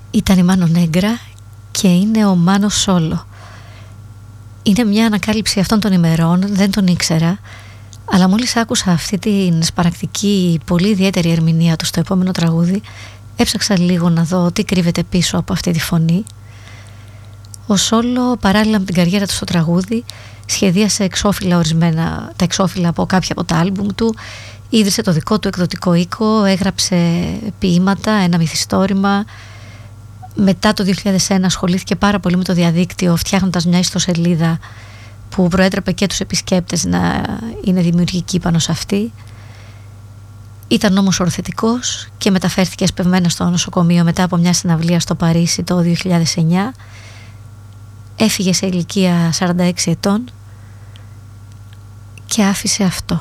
Ήταν η Μάνο Νέγκρα και είναι ο Μάνος Σόλο. Είναι μια ανακάλυψη αυτών των ημερών, δεν τον ήξερα, αλλά μόλις άκουσα αυτή την σπαρακτική, πολύ ιδιαίτερη ερμηνεία του στο επόμενο τραγούδι, έψαξα λίγο να δω τι κρύβεται πίσω από αυτή τη φωνή. Ο Σόλο, παράλληλα με την καριέρα του στο τραγούδι, σχεδίασε τα εξώφυλλα από κάποια από τα άλμπουμ του, ίδρυσε το δικό του εκδοτικό οίκο, έγραψε ποίηματα, ένα μυθιστόρημα. Μετά το 2001 ασχολήθηκε πάρα πολύ με το διαδίκτυο, φτιάχνοντας μια ιστοσελίδα που προέτρεπε και τους επισκέπτες να είναι δημιουργικοί πάνω σε αυτή. Ήταν όμως ορθετικός και μεταφέρθηκε εσπευμένα στο νοσοκομείο μετά από μια συναυλία στο Παρίσι το 2009. Έφυγε σε ηλικία 46 ετών και άφησε αυτό.